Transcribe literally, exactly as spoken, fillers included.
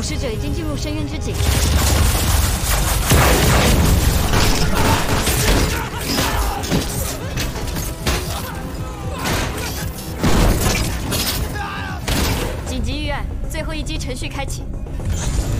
捕食者已经进入深渊之井。紧急预案，最后一击程序开启。